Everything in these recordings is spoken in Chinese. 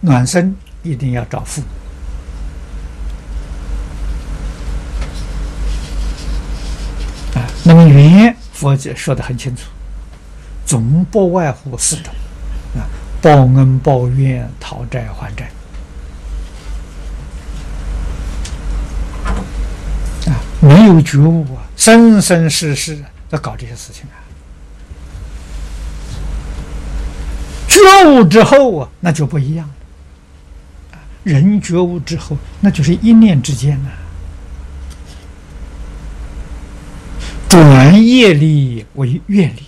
暖身一定要找父母。那么缘，佛姐说得很清楚，总不外乎四种报恩、报怨、讨债、还债。没有觉悟生生世世在搞这些事情觉悟之后那就不一样了。人觉悟之后，那就是一念之间转业力为愿力。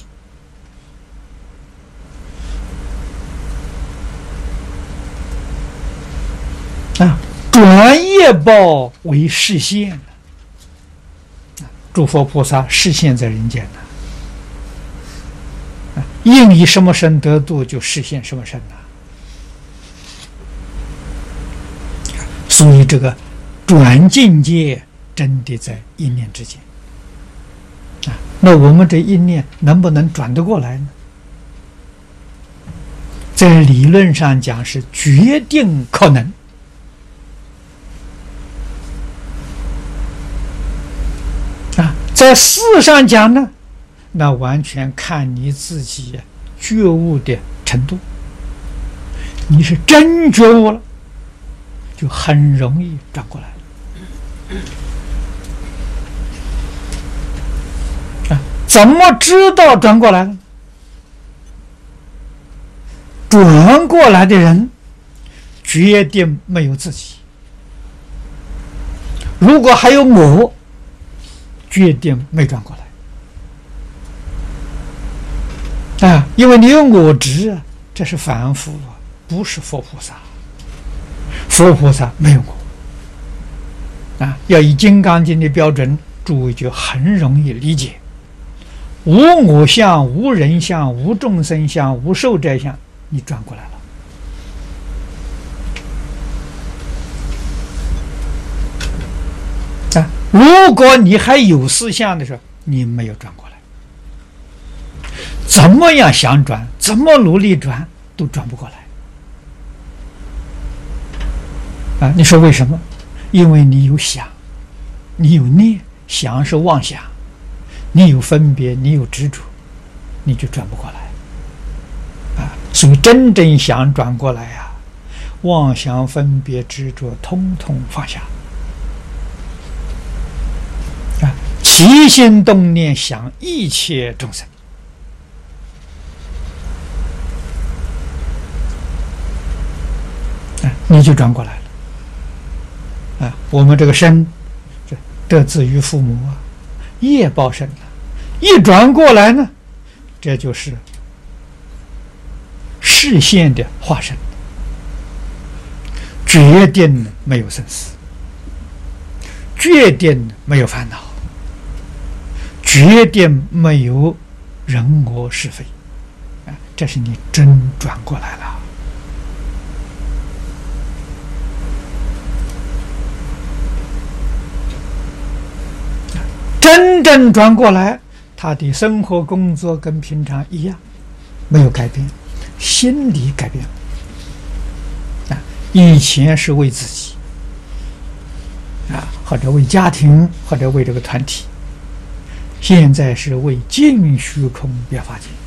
转业报为示现。诸佛菩萨示现在人间应以什么身得度，就示现什么身所以这个转境界真的在一念之间那我们这一念能不能转得过来呢？在理论上讲是决定可能。在事上讲呢，那完全看你自己觉悟的程度。你是真觉悟了，就很容易转过来怎么知道转过来了？转过来的人决定没有自己，如果还有我，决定没转过来因为你有我执这是凡夫不是佛菩萨。佛菩萨没有我要以《金刚经》的标准，诸位就很容易理解：无我相、无人相、无众生相、无寿者相，你转过来了。如果你还有思想的时候，你没有转过来，怎么样想转，怎么努力转，都转不过来你说为什么？因为你有想，你有念，想是妄想，你有分别，你有执着，你就转不过来所以真正想转过来妄想、分别、执着通通放下起心动念想一切众生你就转过来了我们这个身得自于父母业报身一转过来呢，这就是示现的化身，决定没有生死，决定没有烦恼，决定没有人我是非这是你真转过来了真正转过来，他的生活工作跟平常一样，没有改变，心理改变以前是为自己或者为家庭，或者为这个团体，现在是为尽虚空妙法界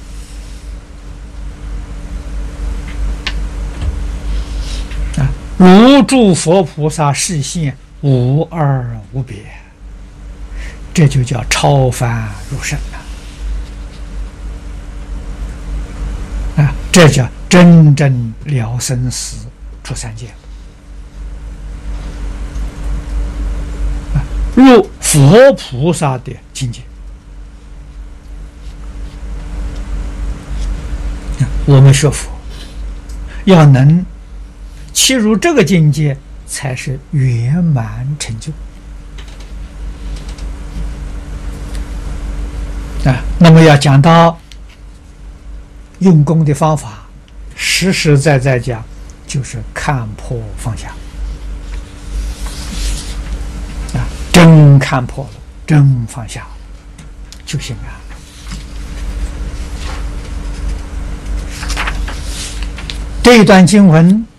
如诸佛菩萨示现，无二无别，这就叫超凡入圣这叫真正了生死出三界入佛菩萨的境界我们学佛要能切入这个境界，才是圆满成就那么要讲到用功的方法，实实在在讲，就是看破放下真看破了，真放下就行这一段经文